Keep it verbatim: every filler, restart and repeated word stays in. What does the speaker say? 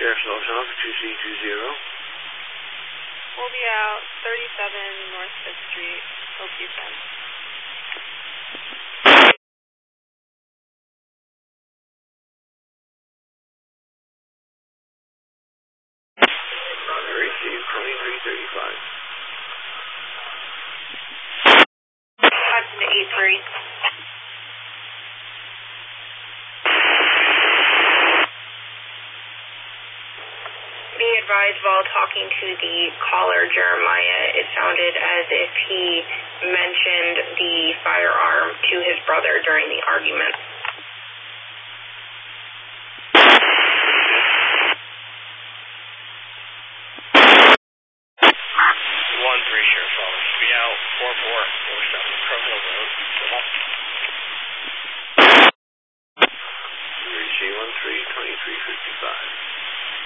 Sheriff's Office, Office two three two zero. We'll be out thirty-seven North fifth Street, Hillview Fence. Receive twenty-three thirty-five. five to eight three. Be advised, while talking to the caller, Jeremiah, it sounded as if he mentioned the firearm to his brother during the argument. one three, Sheriff's Office. Be out four four, four seven, Crowhill Road. Receive one three twenty-three